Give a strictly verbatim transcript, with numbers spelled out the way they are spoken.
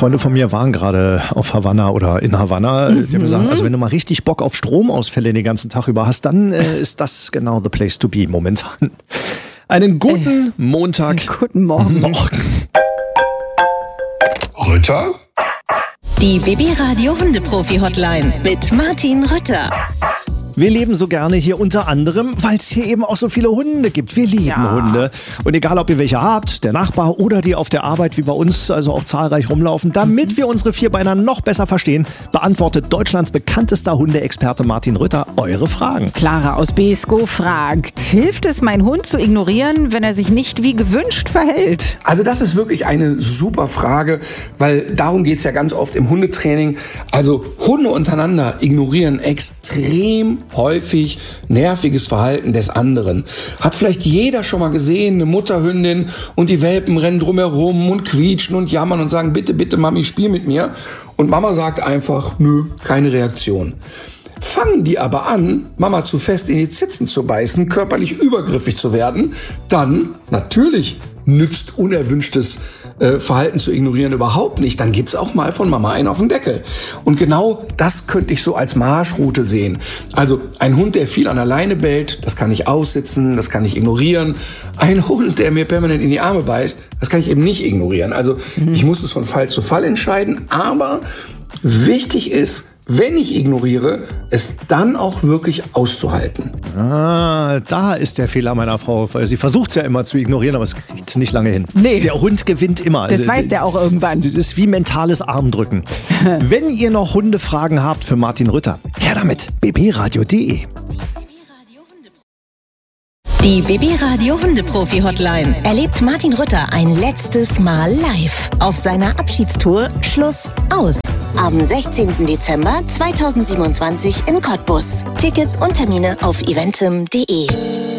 Freunde von mir waren gerade auf Havanna oder in Havanna. Mhm. Die haben gesagt, also wenn du mal richtig Bock auf Stromausfälle den ganzen Tag über hast, dann äh, ist das genau the place to be momentan. Einen guten äh, Montag. Guten Morgen. Morgen. Rütter? Die Baby-Radio Hundeprofi-Hotline mit Martin Rütter. Wir leben so gerne hier unter anderem, weil es hier eben auch so viele Hunde gibt. Wir lieben ja. Hunde. Und egal, ob ihr welche habt, der Nachbar oder die auf der Arbeit wie bei uns, also auch zahlreich rumlaufen, damit wir unsere Vierbeiner noch besser verstehen, beantwortet Deutschlands bekanntester Hundeexperte Martin Rütter eure Fragen. Clara aus Beeskow fragt, hilft es, meinen Hund zu ignorieren, wenn er sich nicht wie gewünscht verhält? Also das ist wirklich eine super Frage, weil darum geht es ja ganz oft im Hundetraining. Also Hunde untereinander ignorieren extrem häufig nerviges Verhalten des anderen. Hat vielleicht jeder schon mal gesehen, eine Mutterhündin und die Welpen rennen drumherum und quietschen und jammern und sagen, bitte, bitte Mami, spiel mit mir. Und Mama sagt einfach, nö, keine Reaktion. Fangen die aber an, Mama zu fest in die Zitzen zu beißen, körperlich übergriffig zu werden, dann natürlich nützt unerwünschtes äh, Verhalten zu ignorieren überhaupt nicht. Dann gibt's auch mal von Mama einen auf den Deckel. Und genau das könnte ich so als Marschroute sehen. Also ein Hund, der viel an der Leine bellt, das kann ich aussitzen, das kann ich ignorieren. Ein Hund, der mir permanent in die Arme beißt, das kann ich eben nicht ignorieren. Also mhm. ich muss es von Fall zu Fall entscheiden. Aber wichtig ist, wenn ich ignoriere, es dann auch wirklich auszuhalten. Ah, da ist der Fehler meiner Frau. Sie versucht es ja immer zu ignorieren, aber es kriegt nicht lange hin. Nee. Der Hund gewinnt immer. Das also, weiß der auch irgendwann. Das ist wie mentales Armdrücken. Wenn ihr noch Hundefragen habt für Martin Rütter, her damit. b b radio punkt d e. Die Baby-Radio Hundeprofi-Hotline erlebt Martin Rütter ein letztes Mal live auf seiner Abschiedstour Schluss aus. Am sechzehnten Dezember zweitausendsiebenundzwanzig in Cottbus. Tickets und Termine auf eventim punkt de.